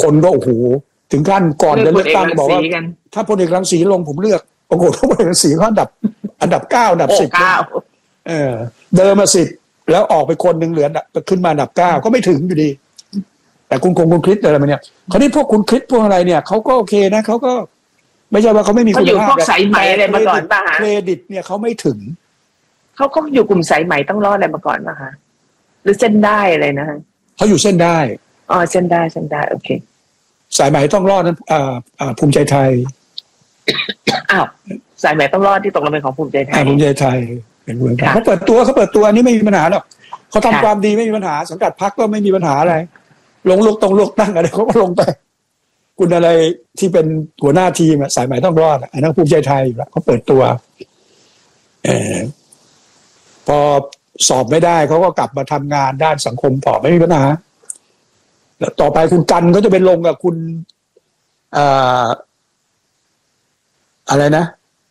คนก็โอ้โหถึงขั้นก่อนจะเลือกตั้งบอกว่าถ้าพลเอกรังสีลงผมเลือกปรากฏว่าพลเอกรังสีเขาอันดับ9อันดับ10เดิมมา10แล้วออกไปคนหนึ่งเหลือขึ้นมาอันดับ9ก็ไม่ถึงอยู่ดีแต่คุณคริสอะไรมาเนี่ยคราวนี้พวกคุณคริสพวกอะไรเนี่ยเขาก็โอเคนะเขาก็ไม่ใช่ว่าเขาไม่มีคุณภาพพวกสายไหมอะไรมาก่อนป่ะเครดิตเนี่ยเขาไม่ถึงเขาอยู่กลุ่มสายไหมต้องรอดอะไรมาก่อนป่ะคะหรือเส้นได้อะไรนะฮะเขาอยู่เส้นได้อ๋อเส้นได้โอเคสายไหมต้องรอดนั้นภูมิใจไทยอ้าวสายไหมต้องรอดที่ตกลงเป็นของภูมิใจไทยภูมิใจไทยเป็นภูมิใจไทยเขาเปิดตัวนี่ไม่มีปัญหาหรอกเขาทำความดีไม่มีปัญหาสังกัดพรรคก็ไม่มีปัญหาอะไรลงเลือกตั้งอะไรเขาก็ลงไปคุณอะไรที่เป็นหัวหน้าทีมสายไหมต้องรอดอันนั้นภูมิใจไทยอยู่แล้วเขาเปิดตัวพอสอบไม่ได้เขาก็กลับมาทำงานด้านสังคมต่อไม่มีปัญหาแล้วต่อไปคุณกันก็จะเป็นลงกับคุณอะไรนะ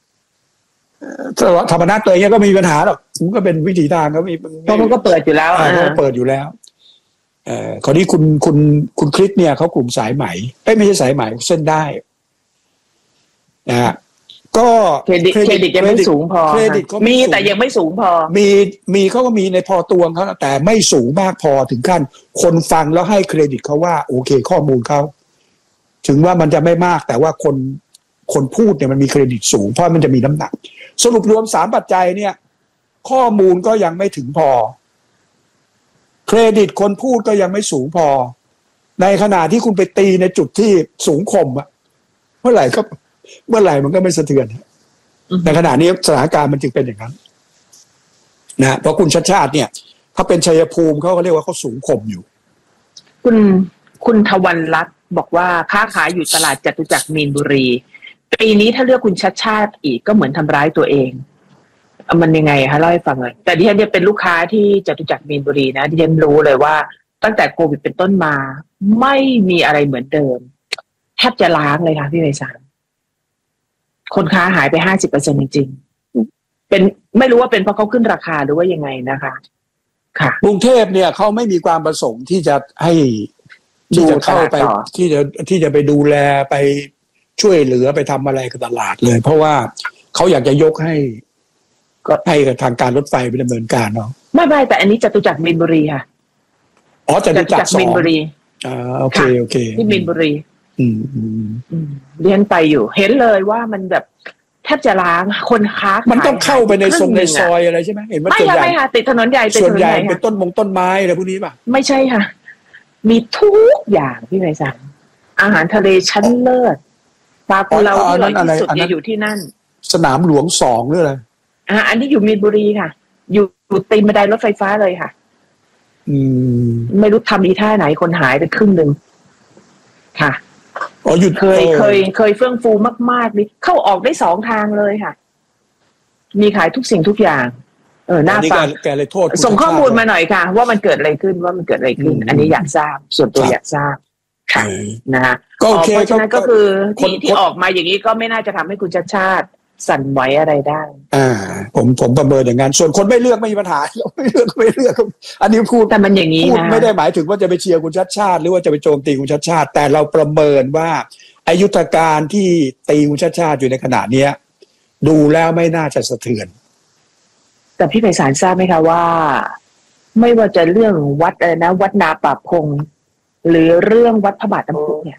ธรรมนัสตัวเองก็ไม่มีปัญหาหรอกมันก็เป็นวิถีทางก็มีเพราะมันก็เปิดอยู่แล้วเขาเปิดอยู่แล้วคราวนี้คุณคริสเนี่ยเขากลุ่มสายไหมไม่ใช่สายไหมเส้นได้นะฮะก็เครดิตยังไม่สูงพอเครดิตมีแต่ยังไม่สูงพอมีเขาก็มีในพอตัวเขาแต่ไม่สูงมากพอถึงขั้นคนฟังแล้วให้เครดิตเขาว่าโอเคข้อมูลเขาถึงว่ามันจะไม่มากแต่ว่าคนพูดเนี่ยมันมีเครดิตสูงเพราะมันจะมีน้ำหนักสรุปรวม3ปัจจัยเนี่ยข้อมูลก็ยังไม่ถึงพอเครดิตคนพูดก็ยังไม่สูงพอในขณะที่คุณไปตีในจุดที่สูงข่มอะเมื่อไหร่มันก็ไม่สะเทือนในขณะนี้สถานการณ์มันจึงเป็นอย่างนั้นนะเพราะคุณชัชชาติเนี่ยถ้าเป็นชัยภูมิเขาก็เรียกว่าเขาสูงข่มอยู่คุณทวันรัตน์บอกว่าค้าขายอยู่ตลาดจตุจักรมีนบุรีปีนี้ถ้าเลือกคุณชัชชาติอีกก็เหมือนทำร้ายตัวเองมันยังไงคะเล่าให้ฟังหน่อยแต่ดิฉันเนี่ยเป็นลูกค้าที่จตุจักรมีนบุรีนะดิฉันรู้เลยว่าตั้งแต่โควิดเป็นต้นมาไม่มีอะไรเหมือนเดิมแทบจะล้างเลยค่ะพี่ไพศาลคนค้าหายไป 50% จริงๆเป็นไม่รู้ว่าเป็นเพราะเขาขึ้นราคาหรือว่ายังไงนะคะค่ะกรุงเทพเนี่ยเขาไม่มีความประสงค์ที่จะให้ที่จะเข้าไปที่จะไปดูแลไปช่วยเหลือไปทำอะไรกับตลาดเลยเพราะว่าเขาอยากจะยกให้กับทางการรถไฟไปดำเนินการเนาะไม่แต่อันนี้จตุจักรมีนบุรีค่ะอ๋อจตุจักรมีนบุรีโอเคที่มีนบุรีเรียนไปอยู่เห็นเลยว่ามันแบบแทบจะล้างคนค้ามันต้องเข้าไปในซอยอะไรใช่ไหมเห็นว่าไม่ค่ะติดถนนใหญ่ส่วนใหญ่เป็นต้นไม้อะไรพวกนี้ป่ะไม่ใช่ค่ะมีทุกอย่างพี่ไพศาลอาหารทะเลชั้นเลิศปลากุเลาที่อร่อยที่สุดอยู่ที่นั่นสนามหลวง2หรืออะไรอันนี้อยู่มีนบุรีค่ะอยู่ตีนบันไดรถไฟฟ้าเลยค่ะไม่รู้ทำอีท่าไหนคนหายไปครึ่งนึงค่ะเคยเฟื่องฟูมากๆนี่เข้าออกได้2ทางเลยค่ะมีขายทุกสิ่งทุกอย่างน่าฟังส่งข้อมูลมาหน่อยค่ะว่ามันเกิดอะไรขึ้นอันนี้อยากทราบส่วนตัวอยากทราบค่ะนะฮะเพราะฉะนั้นก็คือที่ออกมาอย่างนี้ก็ไม่น่าจะทำให้คุณชัชชาติสั่นไหวอะไรได้ผมประเมินอย่างนั้นส่วนคนไม่เลือกไม่มีปัญหาไม่เลือกอันนี้พูดแต่มันอย่างนี้นะไม่ได้หมายถึงว่าจะไปเชียร์คุณชัชชาติหรือว่าจะไปโจมตีคุณชัชชาติแต่เราประเมินว่าอายุทธการที่ตีคุณชัชชาติอยู่ในขณะนี้ดูแล้วไม่น่าจะสะเทือนแต่พี่ไพศาลทราบไหมคะว่าไม่ว่าจะเรื่องวัดอะไรนะวัดนาป่าพงหรือเรื่องวัดพระบาทน้ำพุเนี่ย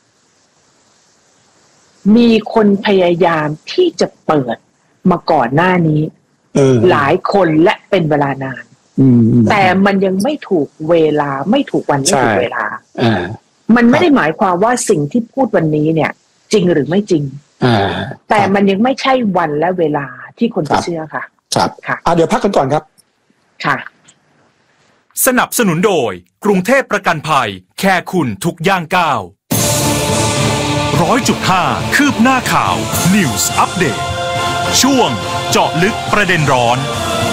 มีคนพยายามที่จะเปิดมาก่อนหน้านี้หลายคนและเป็นเวลานานแต่มันยังไม่ถูกเวลาไม่ถูกวันไม่ถูกเวลามันไม่ได้หมายความว่าสิ่งที่พูดวันนี้เนี่ยจริงหรือไม่จริงแต่มันยังไม่ใช่วันและเวลาที่คนจะเชื่อค่ะครับค่ะเดี๋ยวพักกันก่อนครับค่ะสนับสนุนโดยกรุงเทพประกันภัยแค่คุณทุกย่างก้าว 100.5 คืบหน้าข่าว News Update ช่วงเจาะลึกประเด็นร้อน